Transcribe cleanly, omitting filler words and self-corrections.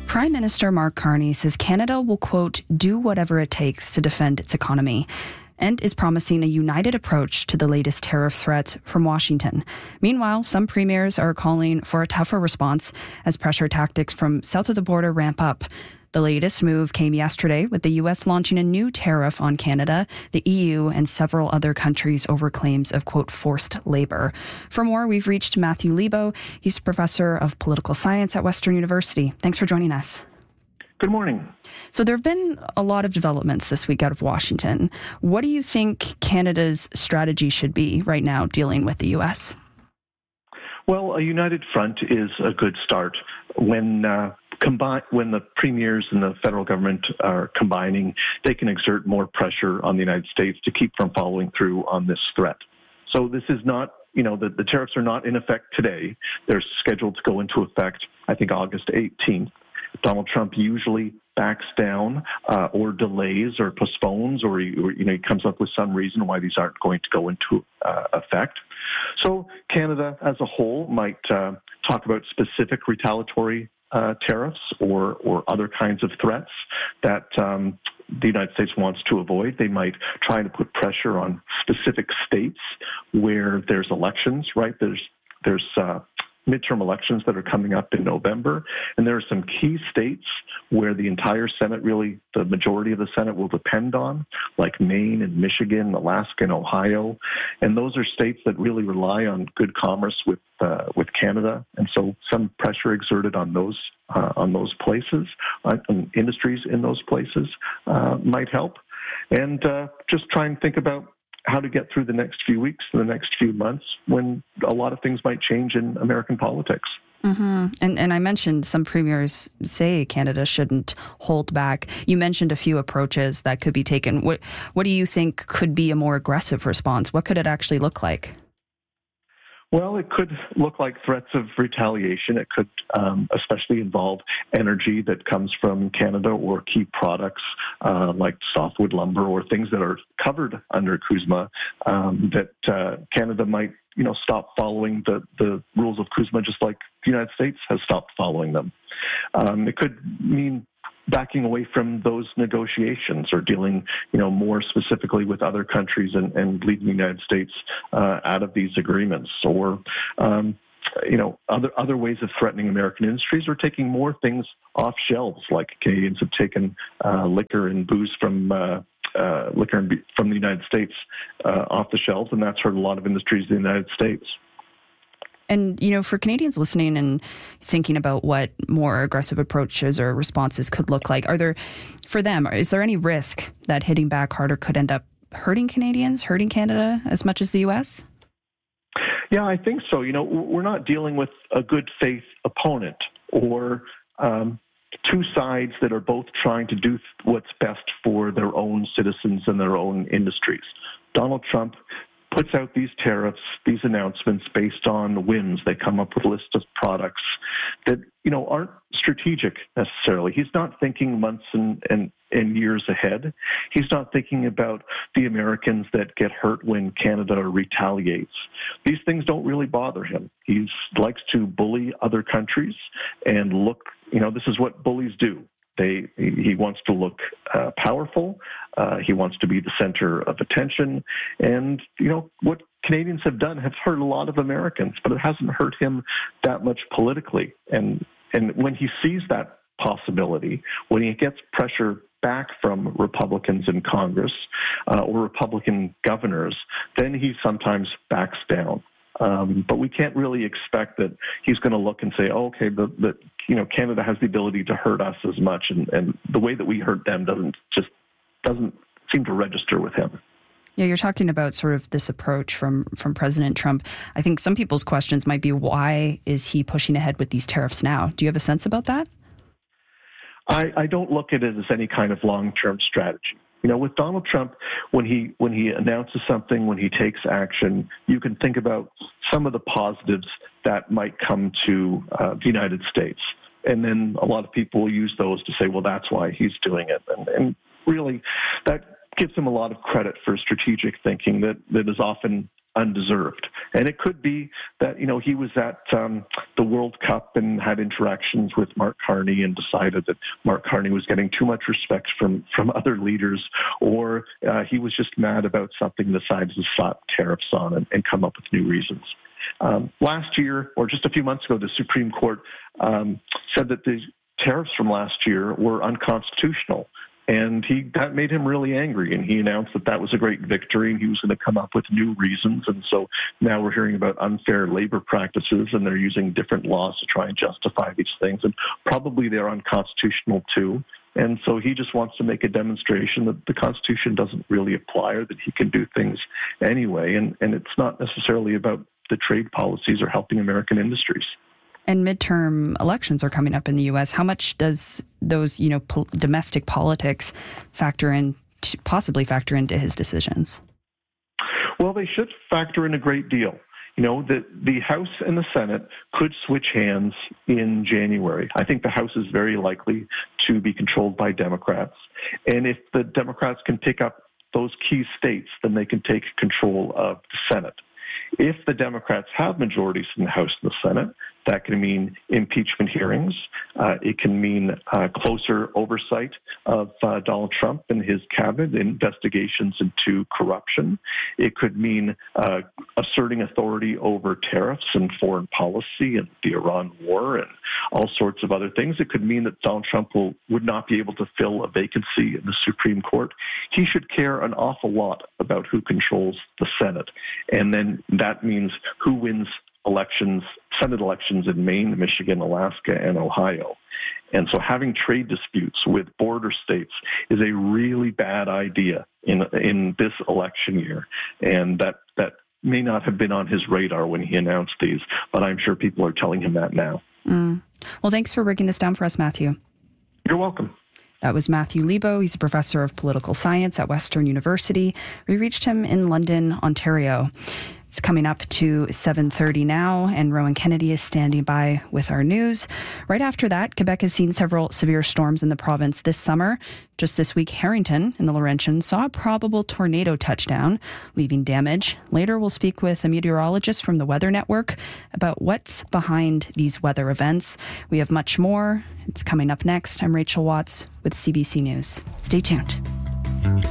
Prime Minister Mark Carney says Canada will, quote, do whatever it takes to defend its economy, and is promising a united approach to the latest tariff threats from Washington. Meanwhile, some premiers are calling for a tougher response as pressure tactics from south of the border ramp up. The latest move came yesterday with the U.S. launching a new tariff on Canada, the EU, and several other countries over claims of, quote, forced labor. For more, we've reached Matthew Lebo. He's professor of political science at Western University. Thanks for joining us. Good morning. So there have been a lot of developments this week out of Washington. What do you think Canada's strategy should be right now dealing with the U.S.? Well, a united front is a good start. When the premiers and the federal government are combining, they can exert more pressure on the United States to keep from following through on this threat. So this is not, the tariffs are not in effect today. They're scheduled to go into effect, I think, August 18th. Donald Trump usually backs down or delays or postpones or he comes up with some reason why these aren't going to go into effect. So Canada as a whole might talk about specific retaliatory tariffs or other kinds of threats that the United States wants to avoid. They might try to put pressure on specific states where there's elections, right? There's midterm elections that are coming up in November, and there are some key states where the entire Senate, really the majority of the Senate, will depend on, like Maine and Michigan, Alaska and Ohio, and those are states that really rely on good commerce with Canada, and so some pressure exerted on those places, on industries in those places might help, and just try and think about how to get through the next few weeks, the next few months, when a lot of things might change in American politics. Mm-hmm. And I mentioned some premiers say Canada shouldn't hold back. You mentioned a few approaches that could be taken. What do you think could be a more aggressive response? What could it actually look like? Well, it could look like threats of retaliation. It could especially involve energy that comes from Canada or key products like softwood lumber or things that are covered under CUSMA that Canada might, stop following the rules of CUSMA just like the United States has stopped following them. It could mean backing away from those negotiations or dealing, more specifically with other countries and leaving the United States out of these agreements, or other ways of threatening American industries, or taking more things off shelves, like Canadians have taken liquor and booze from the United States off the shelves, and that's hurt a lot of industries in the United States. And, for Canadians listening and thinking about what more aggressive approaches or responses could look like, is there any risk that hitting back harder could end up hurting Canadians, hurting Canada as much as the U.S.? Yeah, I think so. We're not dealing with a good faith opponent or two sides that are both trying to do what's best for their own citizens and their own industries. Donald Trump puts out these tariffs, these announcements based on whims. They come up with a list of products that, aren't strategic necessarily. He's not thinking months and years ahead. He's not thinking about the Americans that get hurt when Canada retaliates. These things don't really bother him. He likes to bully other countries and look, this is what bullies do. He wants to look powerful. He wants to be the center of attention. And, what Canadians have done has hurt a lot of Americans, but it hasn't hurt him that much politically. And when he sees that possibility, when he gets pressure back from Republicans in Congress or Republican governors, then he sometimes backs down. But we can't really expect that he's going to look and say, okay, Canada has the ability to hurt us as much, and the way that we hurt them doesn't seem to register with him. Yeah, you're talking about sort of this approach from President Trump. I think some people's questions might be, why is he pushing ahead with these tariffs now? Do you have a sense about that? I don't look at it as any kind of long-term strategy. With Donald Trump, when he announces something, when he takes action, you can think about some of the positives that might come to the United States. And then a lot of people will use those to say, well, that's why he's doing it. And really, that gives him a lot of credit for strategic thinking that is often undeserved. And it could be that, he was at the World Cup and had interactions with Mark Carney and decided that Mark Carney was getting too much respect from other leaders, or he was just mad about something and decided to slap tariffs on and come up with new reasons. Last year, or just a few months ago, the Supreme Court said that the tariffs from last year were unconstitutional. And that made him really angry, and he announced that was a great victory, and he was going to come up with new reasons. And so now we're hearing about unfair labor practices, and they're using different laws to try and justify these things, and probably they're unconstitutional too. And so he just wants to make a demonstration that the Constitution doesn't really apply, or that he can do things anyway, and it's not necessarily about the trade policies or helping American industries. And midterm elections are coming up in the U.S. How much does those, domestic politics possibly factor into his decisions? Well, they should factor in a great deal. The House and the Senate could switch hands in January. I think the House is very likely to be controlled by Democrats. And if the Democrats can pick up those key states, then they can take control of the Senate. If the Democrats have majorities in the House and the Senate, that can mean impeachment hearings. It can mean closer oversight of Donald Trump and his cabinet, investigations into corruption. It could mean asserting authority over tariffs and foreign policy and the Iran war and all sorts of other things. It could mean that Donald Trump would not be able to fill a vacancy in the Supreme Court. He should care an awful lot about who controls the Senate. And then that means who wins elections, Senate elections in Maine, Michigan, Alaska, and Ohio. And so having trade disputes with border states is a really bad idea in this election year. And that may not have been on his radar when he announced these, but I'm sure people are telling him that now. Well, thanks for breaking this down for us, Matthew. You're welcome. That was Matthew Lebo. He's a professor of political science at Western University. We reached him in London, Ontario. It's coming up to 7:30 now, and Rowan Kennedy is standing by with our news. Right after that, Quebec has seen several severe storms in the province this summer. Just this week, Harrington in the Laurentians saw a probable tornado touchdown, leaving damage. Later, we'll speak with a meteorologist from the Weather Network about what's behind these weather events. We have much more. It's coming up next. I'm Rachel Watts with CBC News. Stay tuned.